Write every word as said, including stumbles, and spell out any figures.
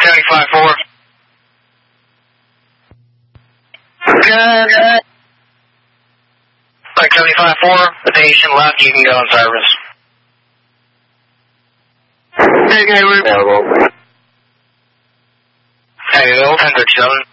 County five four. Good. Clark County five four, the station left, you can go on service. Hey, Gaylord. Available. Hey, ten thirty-seven.